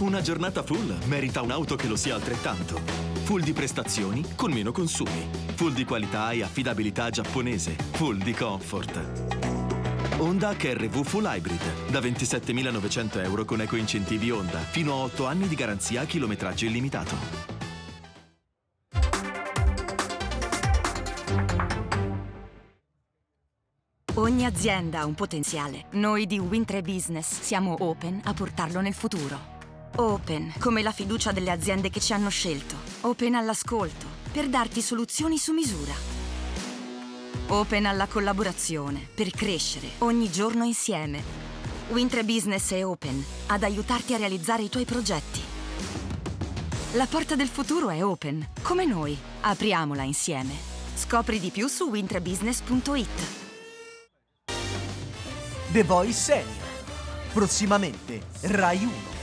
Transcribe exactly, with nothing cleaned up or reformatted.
Una giornata full merita un'auto che lo sia altrettanto. Full di prestazioni con meno consumi. Full di qualità e affidabilità giapponese. Full di comfort. Honda H R V Full Hybrid, da ventisettemilanovecento euro con eco-incentivi Honda, fino a otto anni di garanzia a chilometraggio illimitato. Ogni azienda ha un potenziale. Noi di WIN tre Business siamo open a portarlo nel futuro. Open come la fiducia delle aziende che ci hanno scelto. Open all'ascolto, per darti soluzioni su misura. Open alla collaborazione, per crescere ogni giorno insieme. WIN tre Business è open ad aiutarti a realizzare i tuoi progetti. La porta del futuro è open, come noi. Apriamola insieme. Scopri di più su win tre business punto it. The Voice Senior. Prossimamente Rai uno.